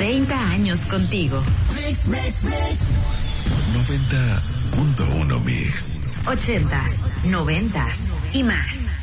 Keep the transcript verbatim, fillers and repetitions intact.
treinta años contigo. Mix, mix, mix. noventa punto uno Mix. Ochentas, noventas y más.